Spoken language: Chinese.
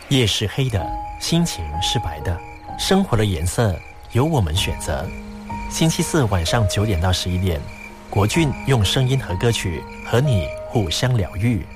夜是黑的，心情是白的，生活的颜色由我们选择。星期四晚上9点到11点，国俊用声音和歌曲和你互相疗愈。